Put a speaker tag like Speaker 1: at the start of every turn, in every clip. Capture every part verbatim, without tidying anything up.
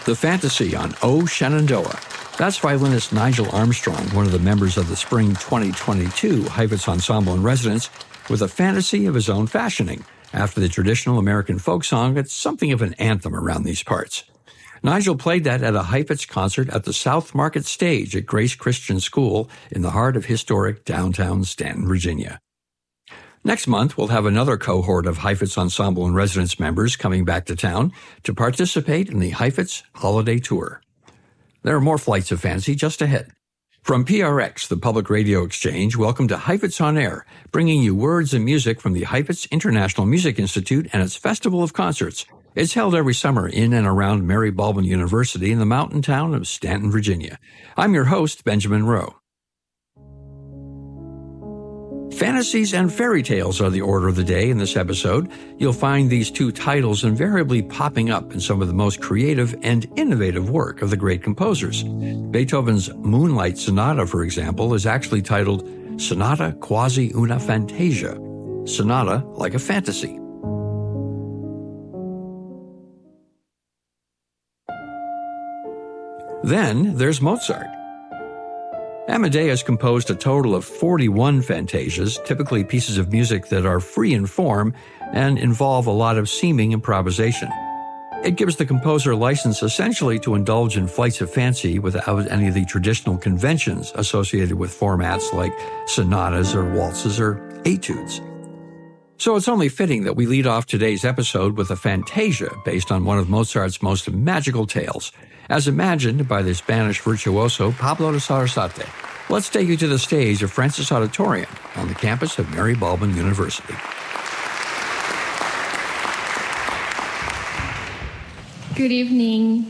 Speaker 1: The Fantasy on O Shenandoah. That's violinist Nigel Armstrong, one of the members of the Spring twenty twenty-two Heifetz Ensemble in Residence, with a fantasy of his own fashioning. After the traditional American folk song, it's something of an anthem around these parts. Nigel played that at a Heifetz concert at the South Market Stage at Grace Christian School in the heart of historic downtown Stanton, Virginia. Next month, we'll have another cohort of Heifetz Ensemble in Residence members coming back to town to participate in the Heifetz Holiday Tour. There are more flights of fancy just ahead. From P R X, the Public Radio Exchange, welcome to Heifetz on Air, bringing you words and music from the Heifetz International Music Institute and its Festival of Concerts. It's held every summer in and around Mary Baldwin University in the mountain town of Stanton, Virginia. I'm your host, Benjamin Rowe. Fantasies and fairy tales are the order of the day in this episode. You'll find these two titles invariably popping up in some of the most creative and innovative work of the great composers. Beethoven's Moonlight Sonata, for example, is actually titled Sonata Quasi una Fantasia, sonata like a fantasy. Then there's Mozart. Amadeus composed a total of forty-one fantasias, typically pieces of music that are free in form and involve a lot of seeming improvisation. It gives the composer license essentially to indulge in flights of fancy without any of the traditional conventions associated with formats like sonatas or waltzes or etudes. So it's only fitting that we lead off today's episode with a fantasia based on one of Mozart's most magical tales, as imagined by the Spanish virtuoso Pablo de Sarasate. Let's take you to the stage of Francis Auditorium on the campus of Mary Baldwin University.
Speaker 2: Good evening.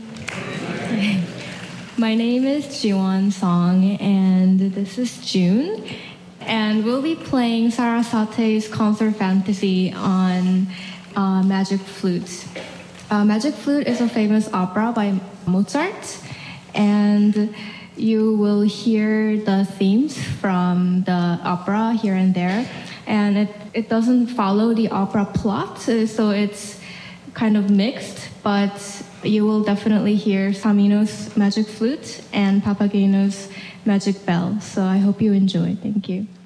Speaker 2: My name is Jiwon Song, and this is June. And we'll be playing Sarasate's Concert Fantasy on uh, Magic Flute. Uh, Magic Flute is a famous opera by Mozart, and you will hear the themes from the opera here and there. And it, it doesn't follow the opera plot, so it's kind of mixed, but you will definitely hear Samino's Magic Flute and Papageno's Magic Bell. So I hope you enjoy. Thank you.